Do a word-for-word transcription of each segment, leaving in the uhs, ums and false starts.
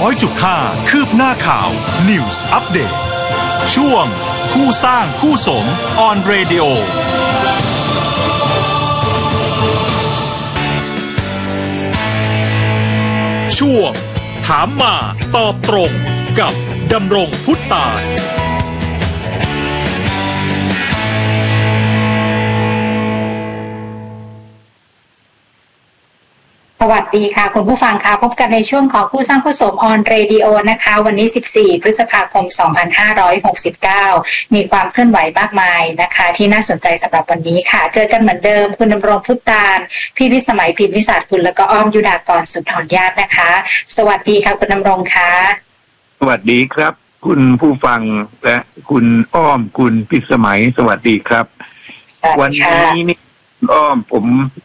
อยจุดห้า คืบหน้าข่าว News Update ช่วงคู่สร้างคู่สม on radio ช่วงถามมาตอบตรงกับดำรงพุทธตาลสวัสดีค่ะคุณผู้ฟังค่ะพบกันในช่วงของคู่สร้างคู่สมออนเรดิโอนะคะวันนี้สิบสี่พฤษภาคมสองพันห้าร้อยหกสิบเก้ามีความเคลื่อนไหวมากมายนะคะที่น่าสนใจสำหรับวันนี้ค่ะเจอกันเหมือนเดิมคุณดำรงพุทธตาลพี่วิสมัยพิมพ์วิสาทคุณแล้วก็อ้อมยุดากรสุนทรญาตินะคะสวัสดีค่ะคุณดำรงค่ะสวัสดีครับคุณผู้ฟังและคุณอ้อมคุณพิสมัยสวัสดีครับวันนี้นี่อ้อมผม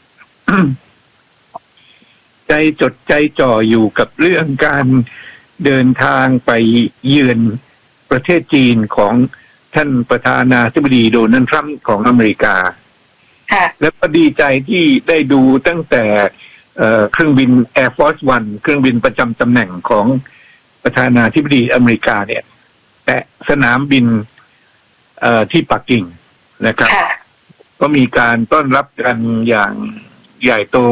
ใจจดใจจ่ออยู่กับเรื่องการเดินทางไปเยือนประเทศจีนของท่านประธานาธิบดีโดนัลด์ทรัมป์ของอเมริกาและก็ดีใจที่ได้ดูตั้งแต่เครื่องบิน Air Force One เครื่องบินประจำตำแหน่งของประธานาธิบดีอเมริกาเนี่ยแต่สนามบินที่ปักกิ่งนะครับก็มีการต้อนรับกันอย่างใหญ่โต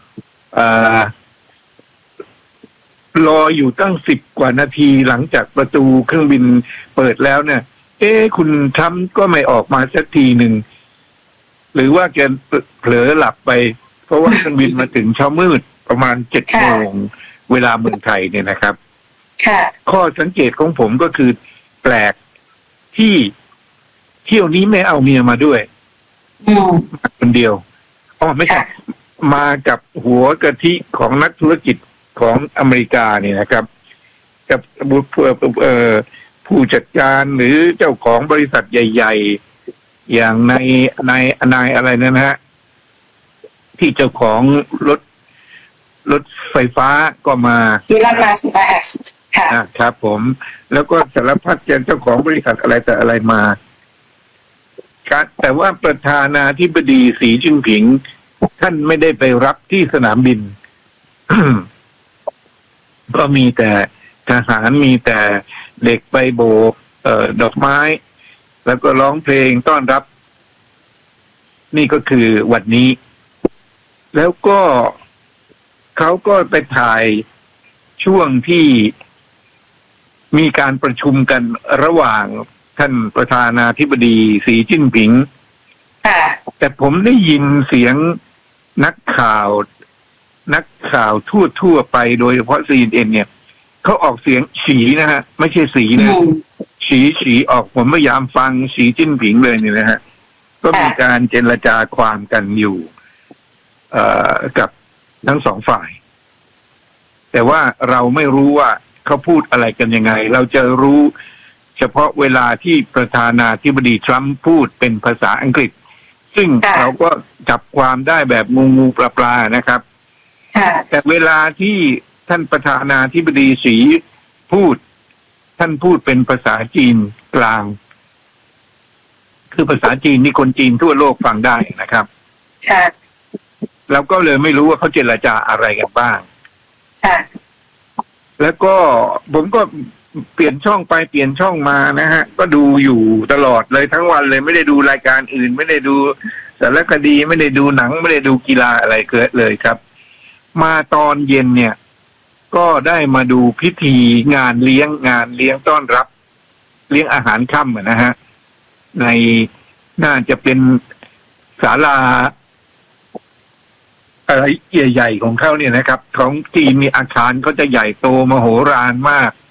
รออยู่ตั้งสิบกว่านาทีหลังจากประตูเครื่องบินเปิดแล้วเนี่ยเอ๊ะคุณทรัมป์ก็ไม่ออกมาสักทีหนึ่งหรือว่าแกเผลอหลับไปเพราะว่าเครื่องบินมาถึงเช้ามืดประมาณเจ็ดโมงเวลาเมืองไทยเนี่ยนะครับข้อสังเกตของผมก็คือแปลกที่เที่ยวนี้ไม่เอาเมียมาด้วยมาคนเดียวอ๋อไม่ใช่มากับหัวกะทิของนักธุรกิจของอเมริกาเนี่ยนะครับกับบุตรเอ่อผู้จัดการหรือเจ้าของบริษัทใหญ่ๆอย่างในในนายอะไรนะฮะที่เจ้าของรถรถไฟฟ้าก็มาที่รัฐมาสิบแปดค่ะครับผมแล้วก็สารพัดเจ้าของบริษัทอะไรแต่อะไรมาแต่ว่าประธานาธิบดีสีจิ้นผิงท่านไม่ได้ไปรับที่สนามบิน ก็มีแต่ทหารมีแต่เด็กไปโบกเอ่อดอกไม้แล้วก็ร้องเพลงต้อนรับนี่ก็คือวันนี้แล้วก็เขาก็ไปถ่ายช่วงที่มีการประชุมกันระหว่างท่านประธานาธิบดีสีจิ้นผิงแต่ผมได้ยินเสียงนักข่าวนักข่าวทั่วทั่วไปโดยเฉพาะ ซี เอ็น เอ็น เนี่ยเขาออกเสียงฉีนะฮะไม่ใช่สีนะฉีฉีออกผมพยายามฟังสีจิ้นผิงเลยเนี่ยนะฮะก็มีการเจรจาความกันอยู่เอ่อกับทั้งสองฝ่ายแต่ว่าเราไม่รู้ว่าเขาพูดอะไรกันยังไงเราจะรู้เฉพาะเวลาที่ประธานาธิบดีทรัมป์พูดเป็นภาษาอังกฤษซึ่งเราก็จับความได้แบบงูงูปลาปลานะครับแต่เวลาที่ท่านประธานาธิบดีสีพูดท่านพูดเป็นภาษาจีนกลางคือภาษาจีนนี่คนจีนทั่วโลกฟังได้นะครับเราก็เลยไม่รู้ว่าเขาเจรจาอะไรกันบ้างแล้วก็ผมก็เปลี่ยนช่องไปเปลี่ยนช่องมานะฮะก็ดูอยู่ตลอดเลยทั้งวันเลยไม่ได้ดูรายการอื่นไม่ได้ดูสารคดีไม่ได้ดูหนังไม่ได้ดูกีฬาอะไรเกิดเลยครับมาตอนเย็นเนี่ยก็ได้มาดูพิธีงานเลี้ยงงานเลี้ยงต้อนรับเลี้ยงอาหารค่ำนะฮะในน่าจะเป็นศาลาอะไรใหญ่ๆของเขาเนี่ยนะครับของจีนมีอาคารเขาจะใหญ่โตมโหฬารมาก